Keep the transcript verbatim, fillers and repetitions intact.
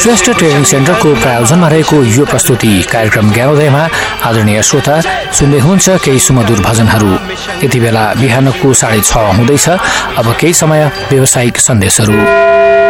Shrestha training सेन्टरको प्रायोजनमा रहेको यो प्रस्तुति कार्यक्रम ज्ञानोदयमा आदरणीय श्रोता सुन्दै हुनुहुन्छ केही सुमधुर भजनहरू। यति बेला बिहानको साढे छ हुँदैछ। अब केही समय व्यावसायिक सन्देशहरू।